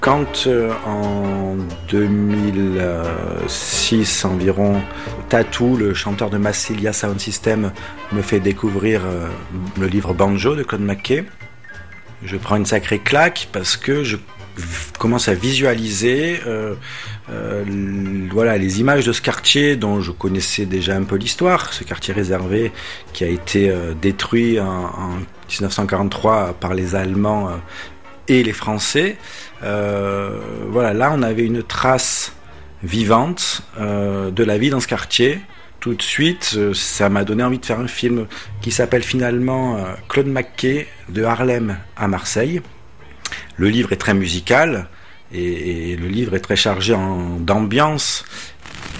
Quand en 2006 environ, Tattoo, le chanteur de Massilia Sound System, me fait découvrir le livre Banjo de Claude McKay, je prends une sacrée claque parce que je commence à visualiser voilà, les images de ce quartier dont je connaissais déjà un peu l'histoire, ce quartier réservé qui a été détruit en 1943 par les Allemands et les Français. Voilà, là on avait une trace vivante de la vie dans ce quartier. Tout de suite, ça m'a donné envie de faire un film qui s'appelle finalement Claude McKay de Harlem à Marseille. Le livre est très musical et le livre est très chargé d'ambiance